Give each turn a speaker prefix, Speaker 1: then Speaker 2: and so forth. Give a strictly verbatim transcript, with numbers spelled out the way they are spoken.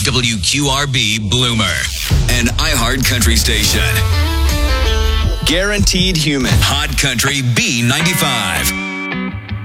Speaker 1: W Q R B Bloomer, an iHeart country station.
Speaker 2: Guaranteed Human.
Speaker 1: Hot Country B ninety-five.